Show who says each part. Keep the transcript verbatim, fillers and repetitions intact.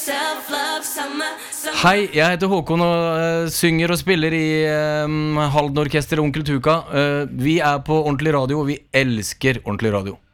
Speaker 1: Hei, jeg heter Håkon og uh, synger og spiller i uh, Halden Orkester Onkel Tuka. uh, Vi er på Ordentlig Radio, og vi elsker Ordentlig Radio.